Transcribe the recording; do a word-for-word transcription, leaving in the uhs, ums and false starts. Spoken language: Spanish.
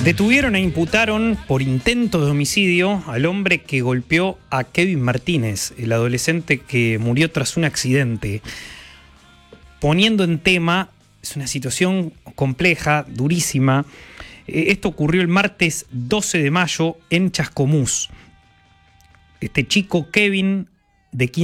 Detuvieron e imputaron por intento de homicidio al hombre que golpeó a Kevin Martínez, el adolescente que murió tras un accidente. Poniendo en tema, es una situación compleja, durísima. Esto ocurrió el martes doce de mayo en Chascomús. Este chico Kevin, de quince